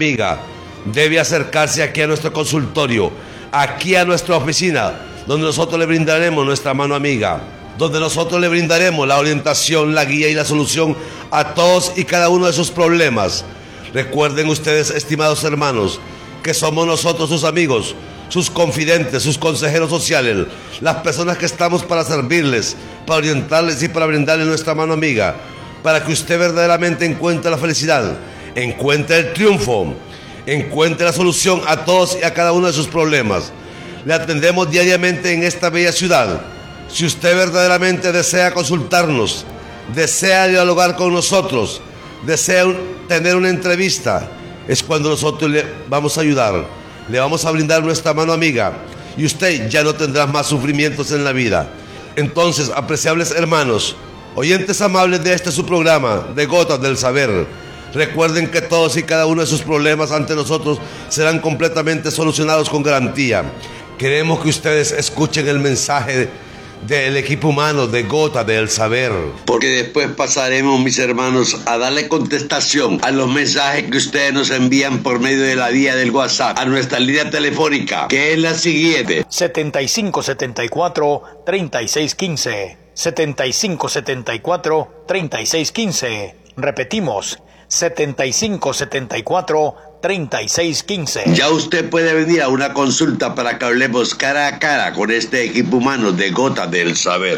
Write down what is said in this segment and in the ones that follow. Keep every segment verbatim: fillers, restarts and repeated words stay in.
amiga, debe acercarse aquí a nuestro consultorio, aquí a nuestra oficina, donde nosotros le brindaremos nuestra mano amiga, donde nosotros le brindaremos la orientación, la guía y la solución a todos y cada uno de sus problemas. Recuerden ustedes, estimados hermanos, que somos nosotros sus amigos, sus confidentes, sus consejeros sociales, las personas que estamos para servirles, para orientarles y para brindarles nuestra mano amiga, para que usted verdaderamente encuentre la felicidad, encuentre el triunfo, encuentre la solución a todos y a cada uno de sus problemas. Le atendemos diariamente en esta bella ciudad. Si usted verdaderamente desea consultarnos, desea dialogar con nosotros, desea un, tener una entrevista, es cuando nosotros le vamos a ayudar, le vamos a brindar nuestra mano amiga y usted ya no tendrá más sufrimientos en la vida. Entonces, apreciables hermanos, oyentes amables de este su programa, de Gotas del Saber, recuerden que todos y cada uno de sus problemas ante nosotros serán completamente solucionados con garantía. Queremos que ustedes escuchen el mensaje del equipo humano de Gotas del Saber, porque después pasaremos, mis hermanos, a darle contestación a los mensajes que ustedes nos envían por medio de la vía del WhatsApp a nuestra línea telefónica, que es la siguiente: setenta y cinco setenta y cuatro, treinta y seis quince, setenta y cinco setenta y cuatro, treinta y seis quince. Repetimos, setenta y cinco setenta y cuatro, treinta y seis quince. Ya usted puede venir a una consulta para que hablemos cara a cara con este equipo humano de Gotas del Saber.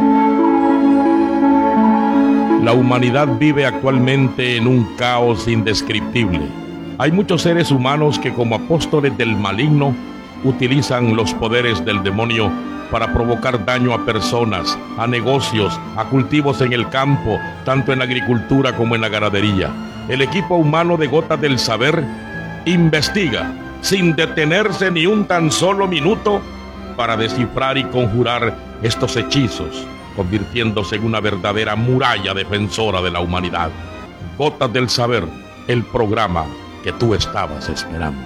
La humanidad vive actualmente en un caos indescriptible. Hay muchos seres humanos que, como apóstoles del maligno, utilizan los poderes del demonio para provocar daño a personas, a negocios, a cultivos en el campo, tanto en la agricultura como en la ganadería. El equipo humano de Gotas del Saber investiga sin detenerse ni un tan solo minuto para descifrar y conjurar estos hechizos, convirtiéndose en una verdadera muralla defensora de la humanidad. Gotas del Saber, el programa que tú estabas esperando.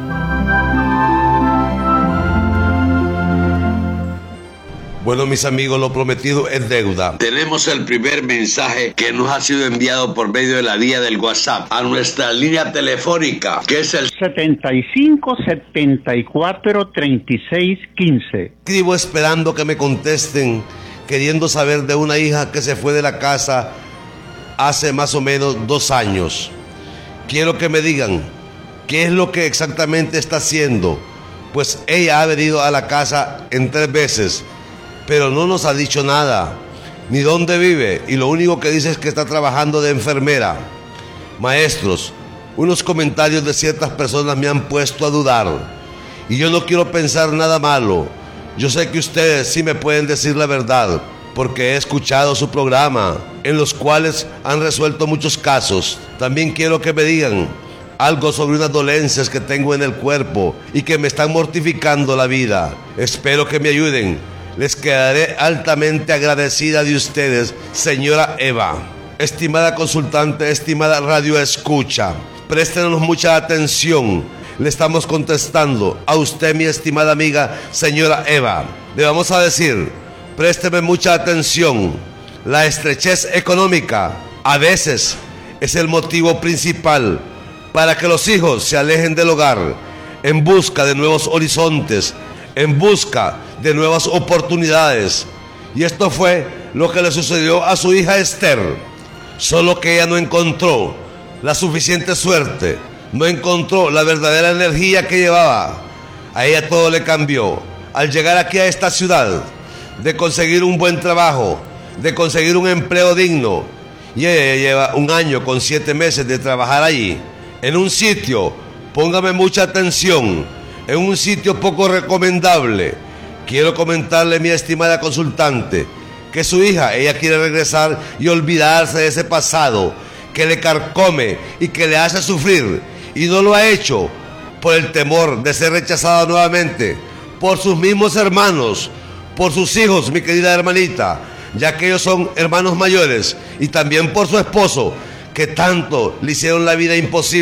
Bueno, mis amigos, lo prometido es deuda. Tenemos el primer mensaje que nos ha sido enviado por medio de la vía del WhatsApp a nuestra línea telefónica, que es el setenta y cinco setenta y cuatro, treinta y seis quince. Escribo esperando que me contesten, queriendo saber de una hija que se fue de la casa hace más o menos dos años. Quiero que me digan qué es lo que exactamente está haciendo, pues ella ha venido a la casa en tres veces, pero no nos ha dicho nada, ni dónde vive, y lo único que dice es que está trabajando de enfermera. Maestros, unos comentarios de ciertas personas me han puesto a dudar, y yo no quiero pensar nada malo. Yo sé que ustedes sí me pueden decir la verdad, porque he escuchado su programa, en los cuales han resuelto muchos casos. También quiero que me digan algo sobre unas dolencias que tengo en el cuerpo y que me están mortificando la vida. Espero que me ayuden. Les quedaré altamente agradecida de ustedes, señora Eva. Estimada consultante, estimada radio escucha, préstenos mucha atención. Le estamos contestando a usted, mi estimada amiga, señora Eva. Le vamos a decir, présteme mucha atención. La estrechez económica a veces es el motivo principal para que los hijos se alejen del hogar en busca de nuevos horizontes, en busca de nuevas oportunidades. Y esto fue lo que le sucedió a su hija Esther, solo que ella no encontró la suficiente suerte, no encontró la verdadera energía que llevaba. A ella todo le cambió al llegar aquí a esta ciudad, de conseguir un buen trabajo, de conseguir un empleo digno. Y ella lleva un año con siete meses de trabajar allí, en un sitio, póngame mucha atención, en un sitio poco recomendable. Quiero comentarle, mi estimada consultante, que su hija, ella quiere regresar y olvidarse de ese pasado que le carcome y que le hace sufrir, y no lo ha hecho por el temor de ser rechazada nuevamente, por sus mismos hermanos, por sus hijos, mi querida hermanita, ya que ellos son hermanos mayores, y también por su esposo, que tanto le hicieron la vida imposible.